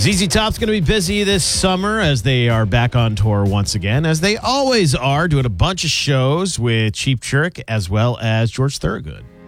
ZZ Top's going to be busy this summer as they are back on tour once again, as they always are, doing a bunch of shows with Cheap Trick as well as George Thorogood.